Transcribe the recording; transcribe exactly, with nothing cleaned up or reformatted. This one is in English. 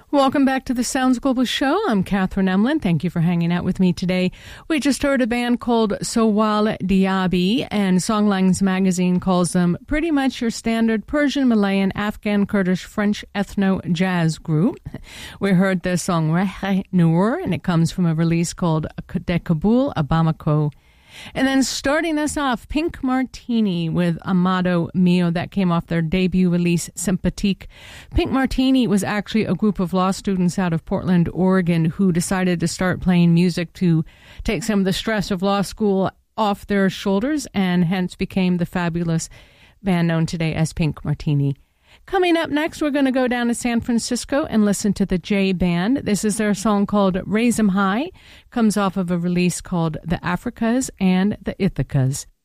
Welcome back to the Sounds Global Show. I'm Catherine Emlin. Thank you for hanging out with me today. We just heard a band called Sowal Diaby, and Songlines magazine calls them pretty much your standard Persian, Malayan, Afghan, Kurdish, French ethno-jazz group. We heard the song Reh Noor, and it comes from a release called De Kabul a Bamako. And then starting us off, Pink Martini with Amado Mio. That came off their debut release, Sympathique. Pink Martini was actually a group of law students out of Portland, Oregon, who decided to start playing music to take some of the stress of law school off their shoulders, and hence became the fabulous band known today as Pink Martini. Coming up next, we're going to go down to San Francisco and listen to the J Band. This is their song called Raise 'Em High. Comes off of a release called The Africas and the Ithacas.